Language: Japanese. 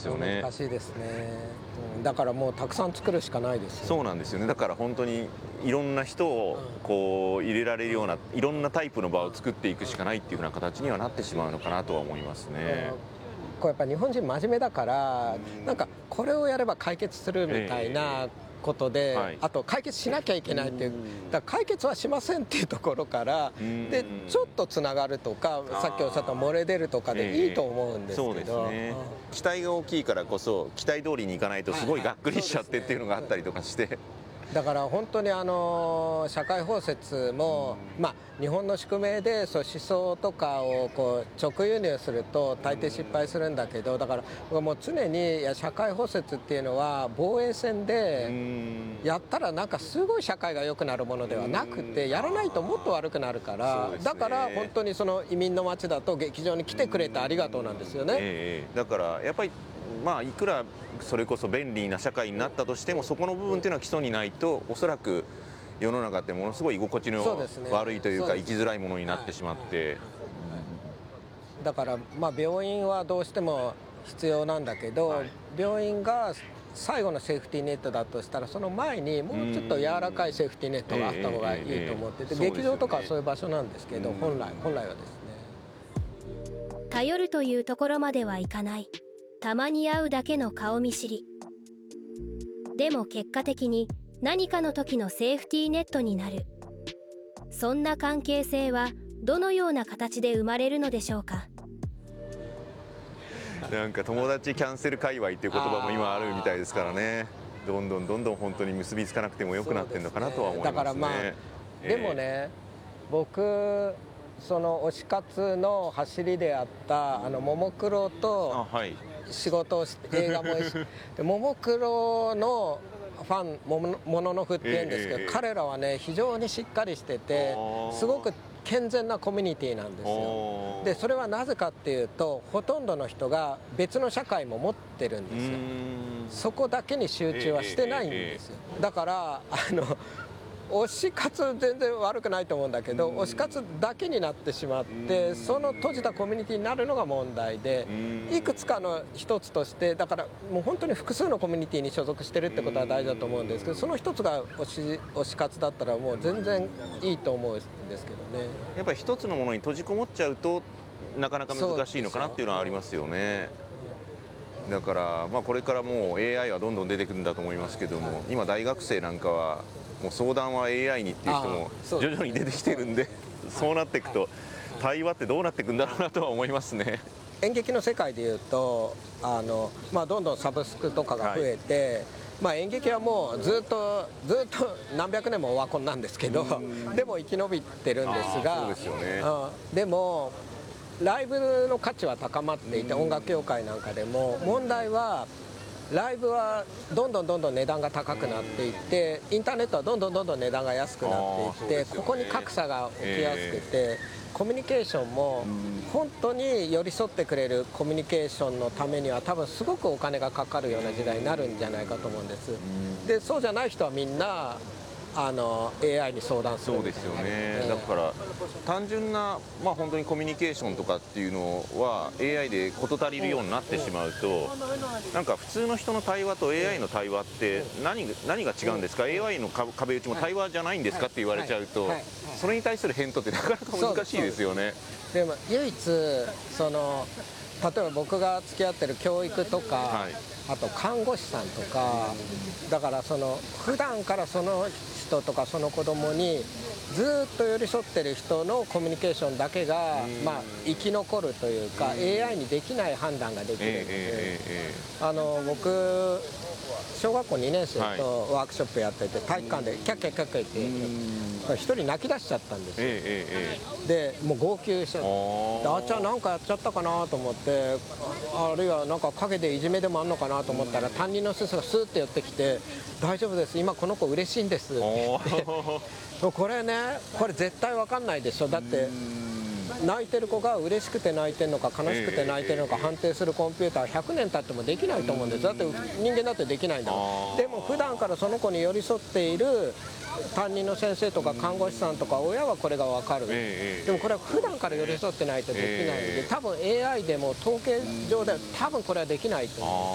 ですよね。 難しいですね。だからもうたくさん作るしかないですよ。 そうなんですよね。だから本当にいろんな人をこう入れられるような、いろんなタイプの場を作っていくしかないっていう風な形にはなってしまうのかなとは思いますね。 こうやっぱ日本人真面目だから、なんかこれをやれば解決するみたいなことで、 はい、 あと解決しなきゃいけないっていう、だから解決はしませんっていうところから、でちょっとつながるとか、さっきおっしゃった漏れ出るとかでいいと思うんですけど、 そうですね、期待が大きいからこそ期待通りにいかないとすごいがっくりしちゃってっていうのがあったりとかして。 だから本当に社会包摂も、日本の宿命でそう思想とかをこう直輸入すると大抵失敗するんだけど、だからもう常に社会包摂っていうのは防衛戦でやったらなんかすごい社会が良くなるものではなくて、やらないともっと悪くなるから、だから本当にその移民の街だと劇場に来てくれてありがとうなんですよね。 だからやっぱりいくらそれこそ便利な社会になったとしても、そこの部分っていうのは基礎にないと、おそらく世の中ってものすごい居心地の悪いというか、生きづらいものになってしまって、 だから病院はどうしても必要なんだけど、病院が最後のセーフティーネットだとしたら、その前にもうちょっと柔らかいセーフティーネットがあった方がいいと思ってて、劇場とかはそういう場所なんですけど、本来はですね。 頼るというところまではいかない、たまに会うだけの顔見知り。でも結果的に何かの時のセーフティーネットになる。そんな関係性はどのような形で生まれるのでしょうか。 なんか友達キャンセル界隈っていう言葉も今あるみたいですからね。どんどん本当に結びつかなくても良くなってるのかなとは思いますね。 だからでもね、僕その推し活の走りであったももクロと仕事をして映画もしてももクロのファンもののふっていうんですけど、彼らはね非常にしっかりしてて、すごく健全なコミュニティなんですよ。でそれはなぜかっていうと、ほとんどの人が別の社会も持ってるんですよ。そこだけに集中はしてないんですよ。だから推し活全然悪くないと思うんだけど、推し活だけになってしまって、その閉じたコミュニティになるのが問題で、いくつかの一つとして、だからもう本当に複数のコミュニティに所属してるってことは大事だと思うんですけど、その一つが推し活だったらもう全然いいと思うんですけどね。 やっぱり一つのものに閉じこもっちゃうとなかなか難しいのかなっていうのはありますよね。だからこれからもう AI はどんどん出てくるんだと思いますけども、今大学生なんかはもう相談は AI にっていう人も徐々に出てきてるんで、そうなっていくと対話ってどうなっていくんだろうなとは思いますね。 演劇の世界でいうとどんどんサブスクとかが増えて、演劇はもうずっと何百年もオワコンなんですけど、でも生き延びてるんですが、 そうですよね。 でもライブの価値は高まっていて、音楽業界なんかでも問題は、ライブはどんどん値段が高くなっていって、インターネットはどんどん値段が安くなっていって、ここに格差が起きやすくて、コミュニケーションも本当に寄り添ってくれるコミュニケーションのためには多分すごくお金がかかるような時代になるんじゃないかと思うんです。でそうじゃない人はみんなAI に相談する。 そうですよね。だから単純な本当にコミュニケーションとかっていうのは AI で事足りるようになってしまうと、なんか普通の人の対話と AI の対話って何が違うんですか、AI の壁打ちも対話じゃないんですかって言われちゃうと、それに対する返答ってなかなか難しいですよね。 でも唯一例えば僕が付き合ってる教育とか、あと看護師さんとか、だから普段からその人とかその子供にずっと寄り添ってる人のコミュニケーションだけが生き残るというか、AI にできない判断ができるので、僕小学校2年生とワークショップやってて、体育館でキャッキャッキャッキャって一人泣き出しちゃったんですよ。でもう号泣しちゃって、あっちゃんなんかやっちゃったかなと思って、あるいはなんか陰でいじめでもあんのかなと思ったら、担任の先生がスーッて寄ってきて、大丈夫です、今この子嬉しいんですって言ってこれ絶対分かんないでしょ。だって泣いてる子が嬉しくて泣いてるのか悲しくて泣いてるのか判定するコンピューターは100年経ってもできないと思うんです。だって人間だってできないんだもん。でも普段からその子に寄り添っている担任の先生とか看護師さんとか親はこれが分かる。でもこれは普段から寄り添ってないとできないんで、多分 AI でも統計上では多分これはできないと思う。